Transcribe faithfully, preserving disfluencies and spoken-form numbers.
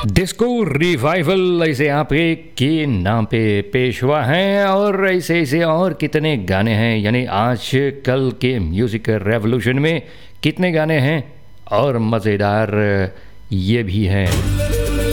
Disco revival ऐसे आप के नाम पे पेश हुआ है और ऐसे ऐसे और कितने गाने हैं, यानी आज कल के म्यूज़िक रेवोल्यूशन में कितने गाने हैं और मज़ेदार ये भी हैं।